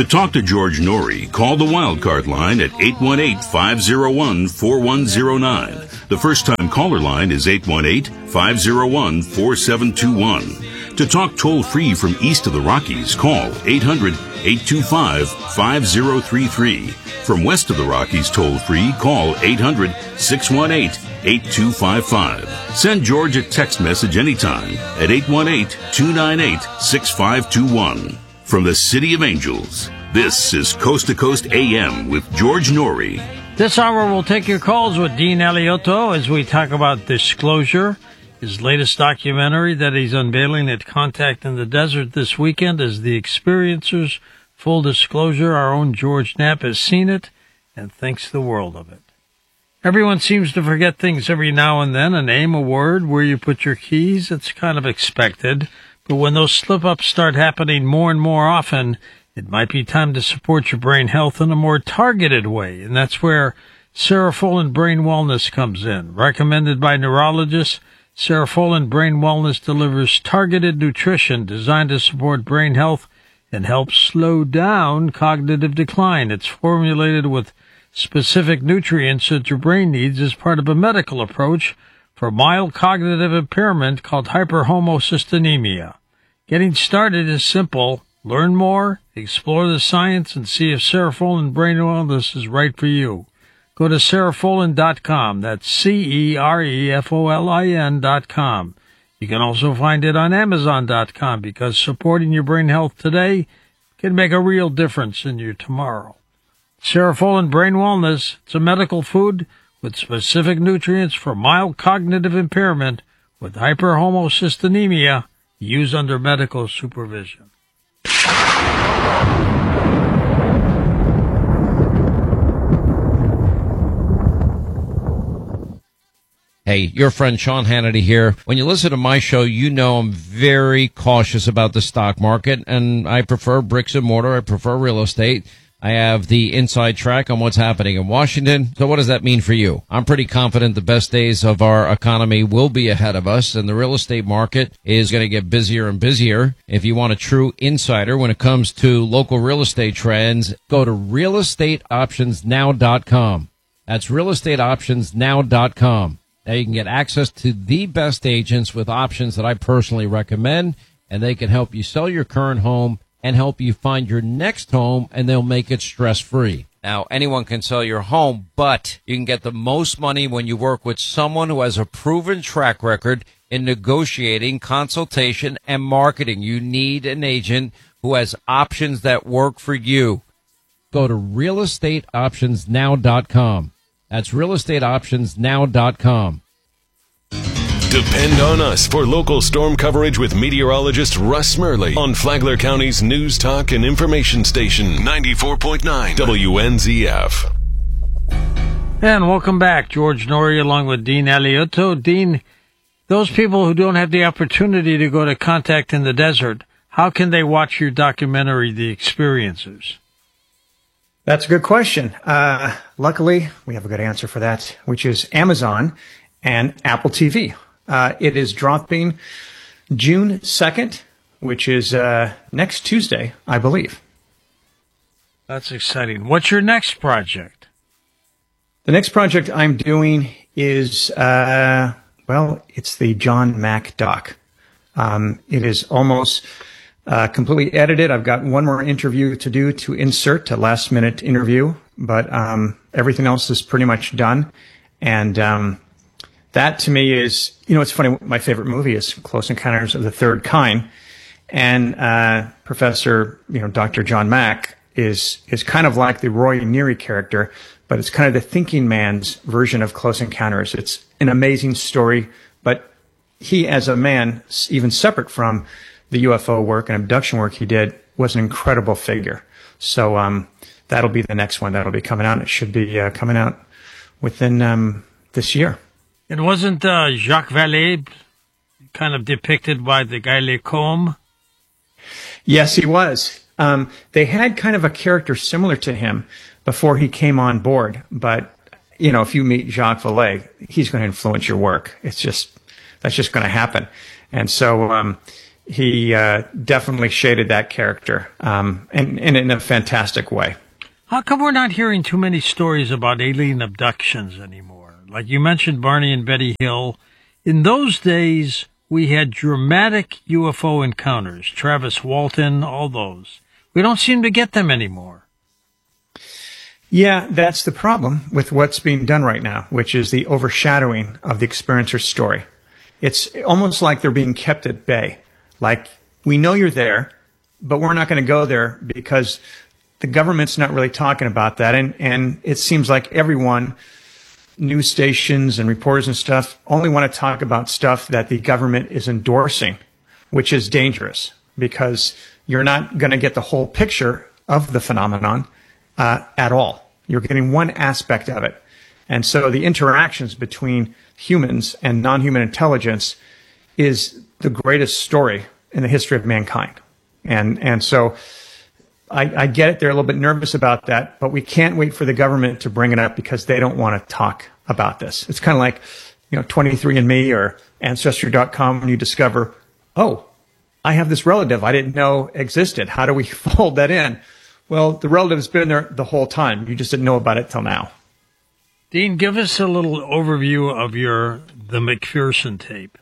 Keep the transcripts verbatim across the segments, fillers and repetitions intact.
To talk to George Norrie, call the Wildcard line at eight one eight, five oh one, four one oh nine. The first-time caller line is eight one eight, five oh one, four seven two one. To talk toll-free from east of the Rockies, call eight hundred, eight two five, five oh three three. From west of the Rockies toll-free, call eight hundred, six one eight, eight two five five. Send George a text message anytime at eight one eight, two nine eight, six five two one. From the City of Angels, this is Coast to Coast A M with George Norrie. This hour we'll take your calls with Dean Alioto as we talk about Disclosure. His latest documentary that he's unveiling at Contact in the Desert this weekend is The Experiencers. Full disclosure, our own George Knapp has seen it and thinks the world of it. Everyone seems to forget things every now and then. A name, a word, where you put your keys, it's kind of expected. But when those slip-ups start happening more and more often, it might be time to support your brain health in a more targeted way. And that's where Cerefolin Brain Wellness comes in. Recommended by neurologists, Cerefolin Brain Wellness delivers targeted nutrition designed to support brain health and help slow down cognitive decline. It's formulated with specific nutrients that your brain needs as part of a medical approach for mild cognitive impairment called hyperhomocysteemia. Getting started is simple. Learn more, explore the science, and see if Cerefolin Brain Wellness is right for you. Go to cerefolin dot com. That's C E R E F O L I N dot com. You can also find it on amazon dot com because supporting your brain health today can make a real difference in your tomorrow. Cerefolin Brain Wellness, it's a medical food with specific nutrients for mild cognitive impairment with hyperhomocysteemia, used under medical supervision. Hey, your friend Sean Hannity here. When you listen to my show, you know I'm very cautious about the stock market, and I prefer bricks and mortar. I prefer real estate. I have the inside track on what's happening in Washington. So what does that mean for you? I'm pretty confident the best days of our economy will be ahead of us, and the real estate market is going to get busier and busier. If you want a true insider when it comes to local real estate trends, go to real estate options now dot com. That's real estate options now dot com. Now you can get access to the best agents with options that I personally recommend, and they can help you sell your current home and help you find your next home, and they'll make it stress-free. Now, anyone can sell your home, but you can get the most money when you work with someone who has a proven track record in negotiating, consultation, and marketing. You need an agent who has options that work for you. Go to real estate options now dot com. That's real estate options now dot com. Depend on us for local storm coverage with meteorologist Russ Smurley on Flagler County's News Talk and Information Station, ninety-four point nine W N Z F. And welcome back, George Norrie, along with Dean Alioto. Dean, those people who don't have the opportunity to go to Contact in the Desert, how can they watch your documentary, The Experiencers? That's a good question. Uh, luckily, we have a good answer for that, which is Amazon and Apple T V. Uh, it is dropping June second, which is uh, next Tuesday, I believe. That's exciting. What's your next project? The next project I'm doing is, uh, well, it's the John Mack doc. Um, it is almost uh, completely edited. I've got one more interview to do to insert, a last-minute interview, but um, everything else is pretty much done. And um that, to me, is, you know, it's funny, my favorite movie is Close Encounters of the Third Kind. And uh Professor, you know, Doctor John Mack is is kind of like the Roy Neary character, but it's kind of the thinking man's version of Close Encounters. It's an amazing story, but he, as a man, even separate from the U F O work and abduction work he did, was an incredible figure. So um that'll be the next one that'll be coming out. It should be uh, coming out within um this year. It wasn't uh, Jacques Vallée kind of depicted by the guy Lacombe? Yes, he was. Um, they had kind of a character similar to him before he came on board. But, you know, if you meet Jacques Vallée, he's going to influence your work. It's just, that's just going to happen. And so um, he uh, definitely shaded that character, um, and, and in a fantastic way. How come we're not hearing too many stories about alien abductions anymore? Like you mentioned Barney and Betty Hill. In those days, we had dramatic U F O encounters. Travis Walton, all those. We don't seem to get them anymore. Yeah, that's the problem with what's being done right now, which is the overshadowing of the experiencer's story. It's almost like they're being kept at bay. Like, we know you're there, but we're not going to go there because the government's not really talking about that. And, and it seems like everyone, news stations and reporters and stuff, only want to talk about stuff that the government is endorsing, which is dangerous because you're not going to get the whole picture of the phenomenon uh, at all. You're getting one aspect of it. And so the interactions between humans and non-human intelligence is the greatest story in the history of mankind. And, and so I, I get it. They're a little bit nervous about that, but we can't wait for the government to bring it up because they don't want to talk about this. It's kind of like, you know, twenty-three and me or Ancestry dot com when you discover, oh, I have this relative I didn't know existed. How do we fold that in? Well, the relative's been there the whole time. You just didn't know about it till now. Dean, give us a little overview of your the McPherson tape.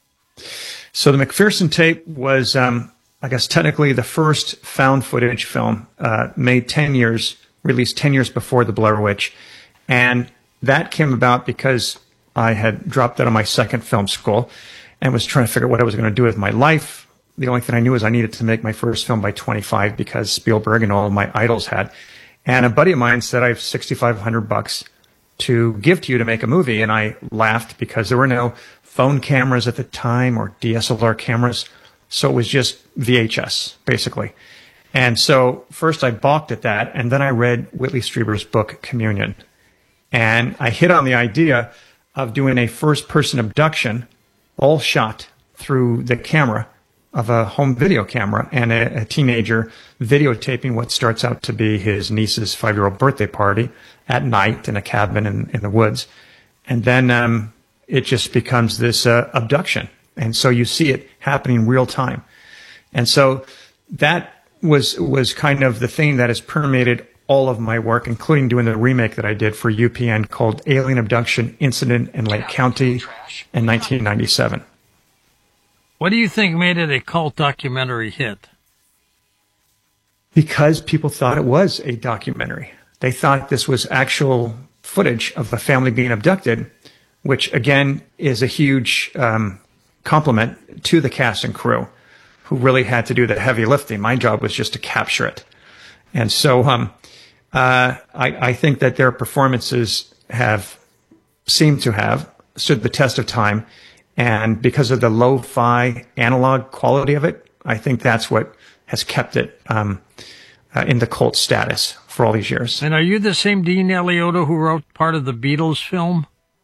So the McPherson tape was, um, I guess, technically the first found footage film uh, made ten years, released ten years before The Blair Witch. And that came about because I had dropped out of my second film school and was trying to figure out what I was going to do with my life. The only thing I knew is I needed to make my first film by twenty-five because Spielberg and all of my idols had. And a buddy of mine said, I have sixty-five hundred bucks to give to you to make a movie. And I laughed because there were no phone cameras at the time or D S L R cameras. So it was just V H S, basically. And so first I balked at that. And then I read Whitley Strieber's book, Communion. And I hit on the idea of doing a first-person abduction, all shot through the camera of a home video camera, and a, a teenager videotaping what starts out to be his niece's five-year-old birthday party at night in a cabin in, in the woods. And then um, it just becomes this uh, abduction. And so you see it happening real time. And so that was was kind of the thing that has permeated all of my work, including doing the remake that I did for U P N called Alien Abduction Incident in Lake County in nineteen ninety-seven. What do you think made it a cult documentary hit? Because people thought it was a documentary. They thought this was actual footage of a family being abducted, which, again, is a huge um, compliment to the cast and crew, who really had to do the heavy lifting. My job was just to capture it. And so um, uh, I, I think that their performances have seemed to have stood the test of time. And because of the lo-fi analog quality of it, I think that's what has kept it um, uh, in the cult status for all these years. And are you the same Dean Alioto who wrote part of the Beatles film?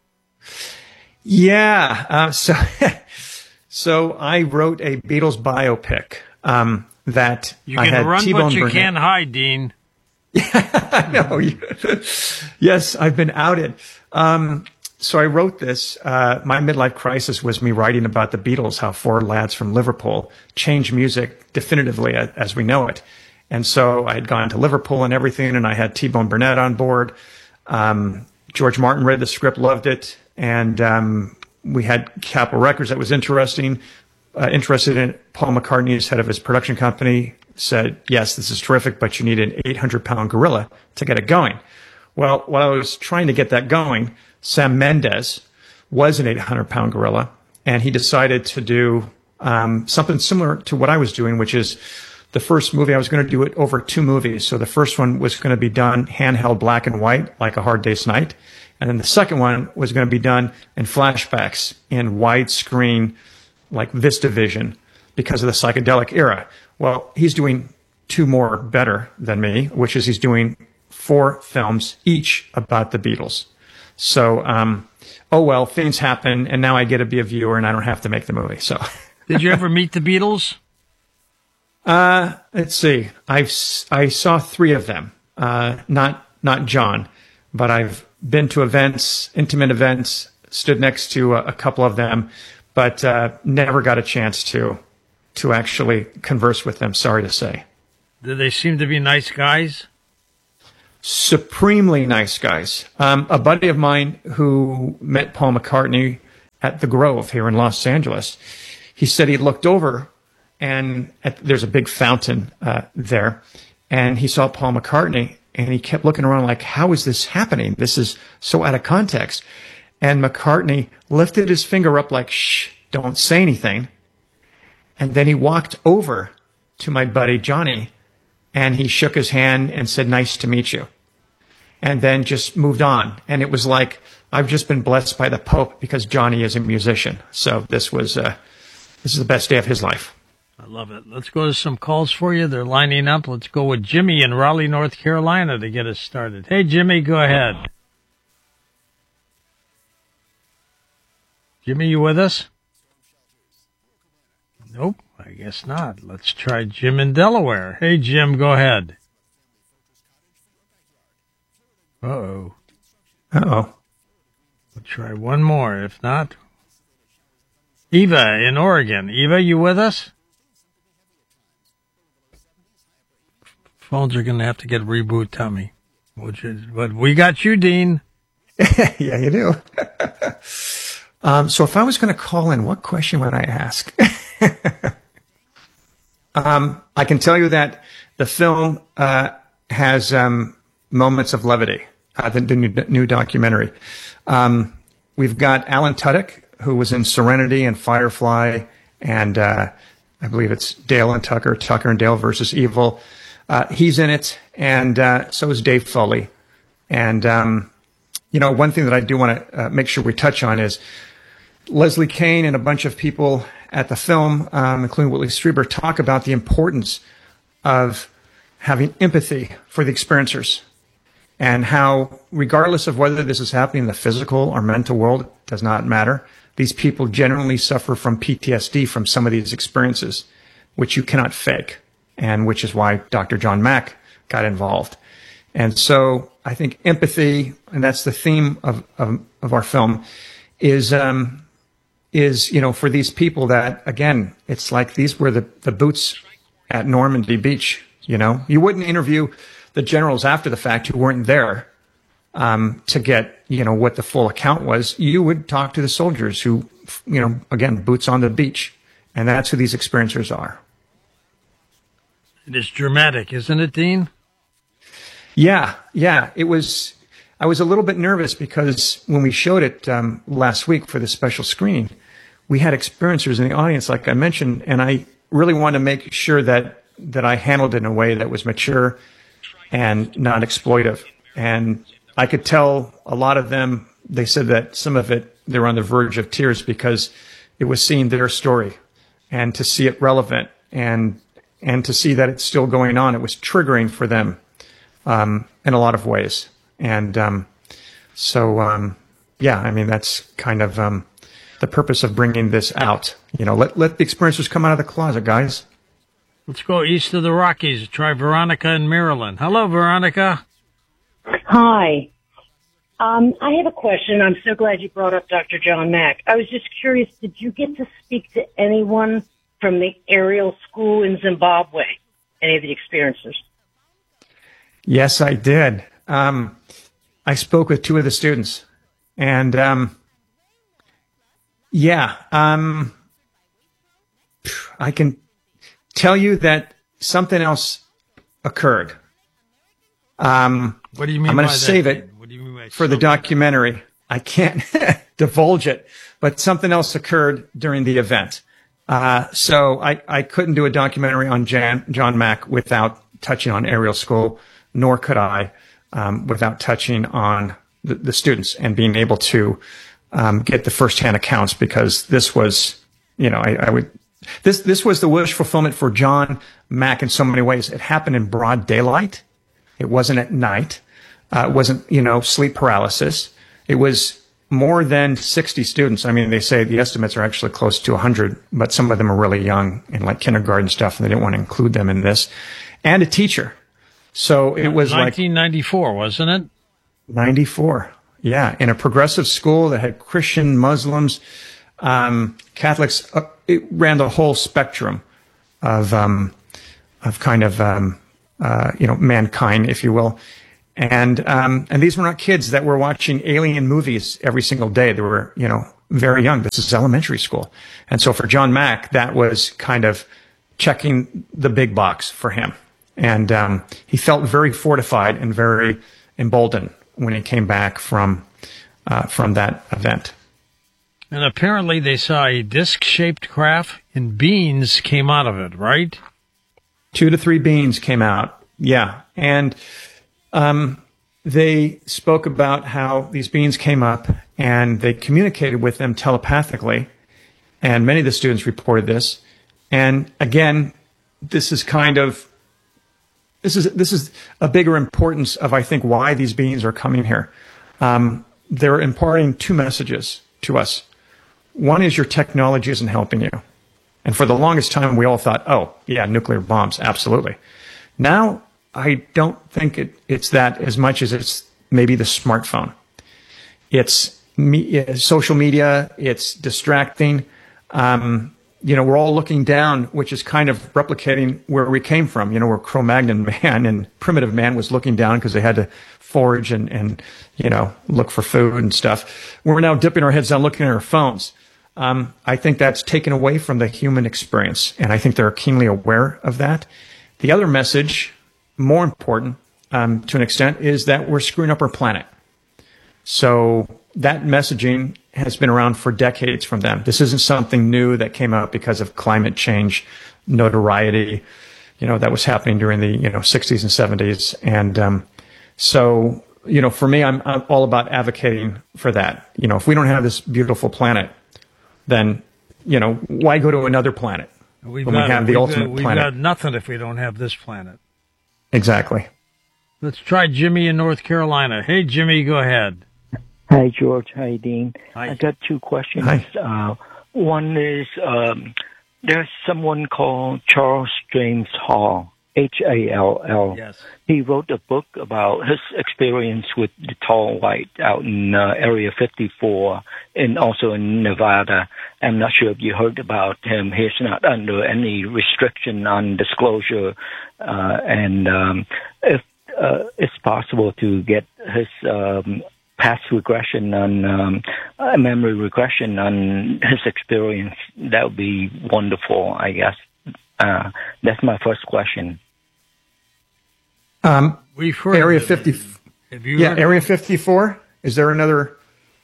Yeah. Uh, so, so I wrote a Beatles biopic um, that you I can had run T-Bone what you Burnett. can't hide, Dean. I know. Yes, I've been outed. Um, So I wrote this. Uh, my midlife crisis was me writing about the Beatles, how four lads from Liverpool changed music definitively as, as we know it. And so I had gone to Liverpool and everything, and I had T-Bone Burnett on board. Um, George Martin read the script, loved it. And um, we had Capitol Records that was interesting, uh, interested in it. Paul McCartney, as head of his production company, said, yes, this is terrific, but you need an eight hundred pound gorilla to get it going. Well, while I was trying to get that going, Sam Mendes was an eight hundred pound gorilla, and he decided to do um, something similar to what I was doing, which is the first movie. I was going to do it over two movies. So the first one was going to be done handheld black and white, like A Hard Day's Night. And then the second one was going to be done in flashbacks in widescreen, like VistaVision, because of the psychedelic era. Well, he's doing two more better than me, which is he's doing four films, each about the Beatles. So, um, oh well, things happen, and now I get to be a viewer, and I don't have to make the movie. So, did you ever meet the Beatles? Uh, let's see. I've I saw three of them. Uh, not not John, but I've been to events, intimate events, stood next to a, a couple of them, but uh, never got a chance to to actually converse with them, sorry to say. Do they seem to be nice guys? Supremely nice guys. Um, a buddy of mine who met Paul McCartney at the Grove here in Los Angeles, he said he looked over and at, there's a big fountain uh, there, and he saw Paul McCartney, and he kept looking around like, how is this happening? This is so out of context. And McCartney lifted his finger up like, shh, don't say anything. And then he walked over to my buddy Johnny, and he shook his hand and said, nice to meet you. And then just moved on. And it was like, I've just been blessed by the Pope because Johnny is a musician. So this was, uh, this is the best day of his life. I love it. Let's go to some calls for you. They're lining up. Let's go with Jimmy in Raleigh, North Carolina to get us started. Hey, Jimmy, go ahead. Jimmy, you with us? Nope, I guess not. Let's try Jim in Delaware. Hey, Jim, go ahead. Uh-oh. Uh-oh. We'll try one more. If not, Eva in Oregon. Eva, you with us? Phones are going to have to get a reboot, Tommy. Which is, but we got you, Dean. Yeah, you do. um, so if I was going to call in, what question would I ask? um, I can tell you that the film uh, has um, moments of levity, uh, the, the new, new documentary. Um, we've got Alan Tudyk, who was in Serenity and Firefly, and uh, I believe it's Dale and Tucker, Tucker and Dale versus Evil. Uh, he's in it, and uh, so is Dave Foley. And, um, you know, one thing that I do want to uh, make sure we touch on is Leslie Kane and a bunch of people at the film, um, including Whitley Strieber, talk about the importance of having empathy for the experiencers and how, regardless of whether this is happening in the physical or mental world, it does not matter. These people generally suffer from P T S D from some of these experiences, which you cannot fake, and which is why Doctor John Mack got involved. And so I think empathy, and that's the theme of, of, of our film, is, um, is, you know, for these people that, again, it's like these were the, the boots at Normandy Beach, you know. You wouldn't interview the generals after the fact who weren't there um, to get, you know, what the full account was. You would talk to the soldiers who, you know, again, boots on the beach. And that's who these experiencers are. It is dramatic, isn't it, Dean? Yeah, yeah. It was, I was a little bit nervous because when we showed it um, last week for the special screening, we had experiencers in the audience, like I mentioned, and I really wanted to make sure that, that I handled it in a way that was mature and not exploitive. And I could tell a lot of them, they said that some of it, they were on the verge of tears because it was seeing their story and to see it relevant and and to see that it's still going on. It was triggering for them um, in a lot of ways. And um, so, um, yeah, I mean, that's kind of um, the purpose of bringing this out. You know, let, let the experiencers come out of the closet, guys. Let's go east of the Rockies. Try Veronica in Maryland. Hello, Veronica. Hi. Um, I have a question. I'm so glad you brought up Doctor John Mack. I was just curious, did you get to speak to anyone from the aerial school in Zimbabwe, any of the experiencers? Yes, I did. Um, I spoke with two of the students. And, um, yeah, um, I can tell you that something else occurred. Um, what do you mean I'm going by to that, save Dean? it What do you mean by for the documentary. I can't divulge it, but something else occurred during the event. Uh, so I, I couldn't do a documentary on Jan, John Mack without touching on aerial school, nor could I um, without touching on the, the students and being able to um, get the firsthand accounts, because this was, you know, I, I would this this was the wish fulfillment for John Mack in so many ways. It happened in broad daylight. It wasn't at night. Uh, it wasn't, you know, sleep paralysis. It was more than sixty students. I mean, they say the estimates are actually close to one hundred, but some of them are really young in like kindergarten stuff, and they didn't want to include them in this. And a teacher. So it was nineteen ninety-four, like wasn't it? ninety-four. Yeah, in a progressive school that had Christian, Muslims, um, Catholics. Uh, it ran the whole spectrum of um, of kind of um, uh, you know mankind, if you will. And um, and these were not kids that were watching alien movies every single day. They were, you know, very young. This is elementary school. And so for John Mack, that was kind of checking the big box for him. And um, he felt very fortified and very emboldened when he came back from uh, from that event. And apparently they saw a disc-shaped craft and beans came out of it, right? Two to three beans came out. Yeah. And Um, they spoke about how these beings came up and they communicated with them telepathically. And many of the students reported this. And again, this is kind of, this is, this is a bigger importance of, I think, why these beings are coming here. Um, they're imparting two messages to us. One is your technology isn't helping you. And for the longest time, we all thought, oh, yeah, nuclear bombs, absolutely. Now, I don't think it, it's that as much as it's maybe the smartphone. It's me, social media. It's distracting. Um, you know, we're all looking down, which is kind of replicating where we came from. You know, where Cro-Magnon man and primitive man was looking down because they had to forage and, and, you know, look for food and stuff. We're now dipping our heads down looking at our phones. Um, I think that's taken away from the human experience. And I think they're keenly aware of that. The other message, more important um, to an extent, is that we're screwing up our planet. So that messaging has been around for decades from them. This isn't something new that came out because of climate change notoriety, you know, that was happening during the, you know, sixties and seventies. And um, so, you know, for me, I'm, I'm all about advocating for that. You know, if we don't have this beautiful planet, then, you know, why go to another planet we've when got, we have the we've ultimate got, we've planet? We've got nothing if we don't have this planet. Exactly. Let's try Jimmy in North Carolina. Hey, Jimmy, go ahead. Hi, George. Hi, Dean. Hi. I got two questions. Hi. Uh, one is um, there's someone called Charles James Hall, H A L L. Yes. He wrote a book about his experience with the tall white out in uh, Area fifty-four and also in Nevada. I'm not sure if you heard about him. He's not under any restriction on disclosure. Uh, and um, if uh, it's possible to get his um, past regression on um, uh, memory regression on his experience, that would be wonderful, I guess. Uh, that's my first question. Um, We've heard Area of it. fifty. Have you Yeah, heard Area fifty-four. Is there another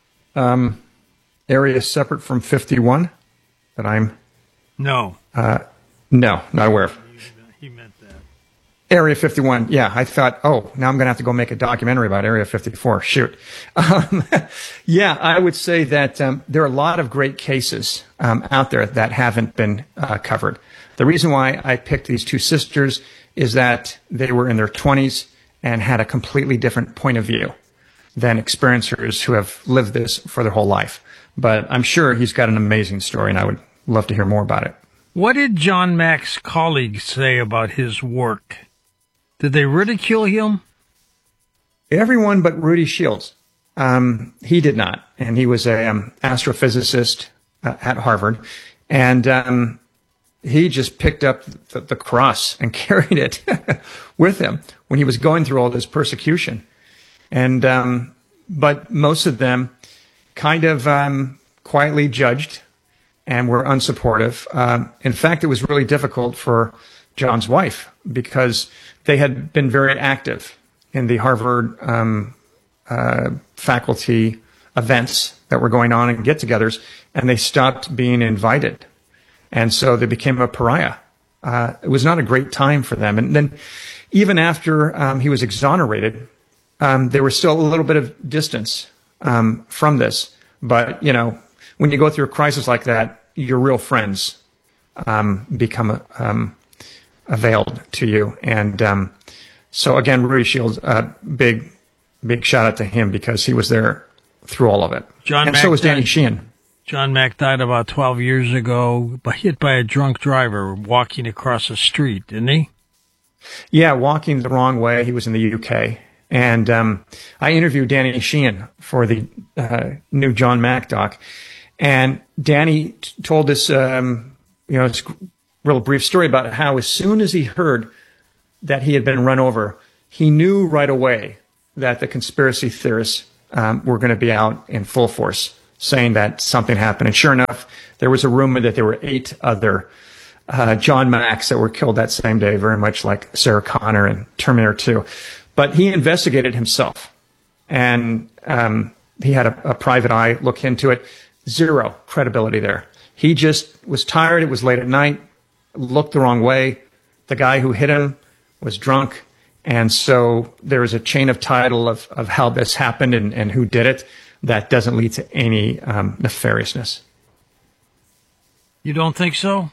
um, area separate from fifty-one that I'm? No. Uh, no, not aware of. He meant that. Area fifty-one. Yeah, I thought, oh, now I'm going to have to go make a documentary about Area fifty-four. Shoot. Um, yeah, I would say that um, there are a lot of great cases um, out there that haven't been uh, covered. The reason why I picked these two sisters is that they were in their twenties and had a completely different point of view than experiencers who have lived this for their whole life. But I'm sure he's got an amazing story, and I would love to hear more about it. What did John Mack's colleagues say about his work? Did they ridicule him? Everyone but Rudy Shields. Um, he did not, and he was an um, astrophysicist uh, at Harvard, and um, he just picked up the, the cross and carried it with him when he was going through all this persecution. And um, but most of them kind of um, quietly judged and were unsupportive. Um, in fact, it was really difficult for John's wife because they had been very active in the Harvard um, uh, faculty events that were going on and get-togethers, and they stopped being invited. And so they became a pariah. Uh, it was not a great time for them. And then even after um, he was exonerated, um, there was still a little bit of distance um, from this. But, you know, when you go through a crisis like that, your real friends um, become um, availed to you. And um, so, again, Rudy Shields, uh, big, big shout out to him because he was there through all of it. John and Mack so was Danny died- Sheehan. John Mack died about twelve years ago, by, hit by a drunk driver walking across a street, didn't he? Yeah, walking the wrong way. He was in the U K. And um, I interviewed Danny Sheehan for the uh, new John Mack doc. And Danny t- told us, um, you know, it's real brief story about how as soon as he heard that he had been run over, he knew right away that the conspiracy theorists um, were going to be out in full force, saying that something happened. And sure enough, there was a rumor that there were eight other uh, John Macks that were killed that same day, very much like Sarah Connor and Terminator two. But he investigated himself, and um, he had a, a private eye look into it. Zero credibility there. He just was tired. It was late at night, looked the wrong way. The guy who hit him was drunk. And so there is a chain of title of, of how this happened and, and who did it that doesn't lead to any um, nefariousness. You don't think so?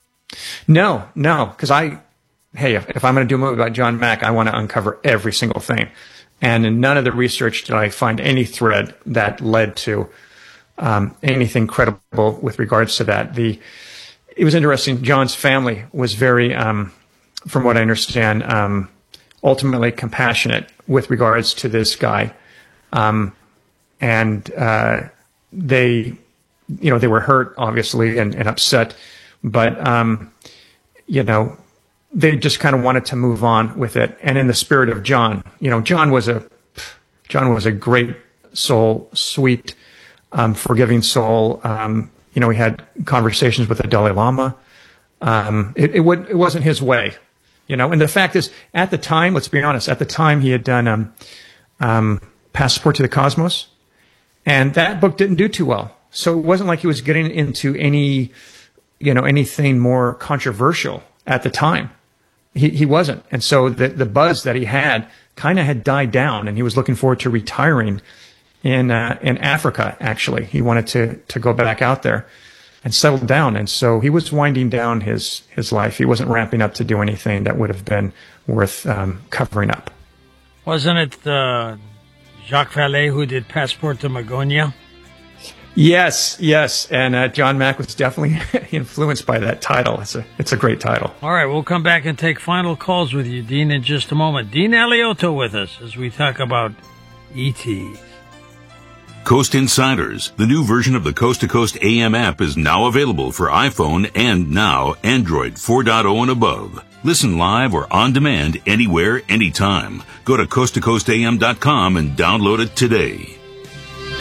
No, no. Because I, hey, if, if I'm going to do a movie about John Mack, I want to uncover every single thing. And in none of the research did I find any thread that led to um, anything credible with regards to that. The It was interesting. John's family was very, um, from what I understand, um, ultimately compassionate with regards to this guy. Um, and uh, they, you know, they were hurt, obviously, and, and upset. But, um, you know, they just kind of wanted to move on with it. And in the spirit of John, you know, John was a, John was a great soul, sweet, um, forgiving soul. Um, you know, he had conversations with the Dalai Lama. Um, it, it would, it wasn't his way, you know. And the fact is, at the time, let's be honest, at the time he had done, um, um, Passport to the Cosmos, and that book didn't do too well. So it wasn't like he was getting into any, you know, anything more controversial at the time. He, he wasn't. And so the, the buzz that he had kind of had died down, and he was looking forward to retiring in, uh, in Africa, actually. He wanted to, to go back out there and settle down. And so he was winding down his, his life. He wasn't ramping up to do anything that would have been worth, um, covering up. Wasn't it, uh, Jacques Vallée who did Passport to Magonia? Yes, yes, and uh, John Mack was definitely influenced by that title. It's a, it's a great title. All right, we'll come back and take final calls with you, Dean, in just a moment. Dean Alioto with us as we talk about E T. Coast Insiders, the new version of the Coast to Coast A M app, is now available for iPhone and now Android four point oh and above. Listen live or on demand anywhere, anytime. Go to coast to coast a m dot com and download it today.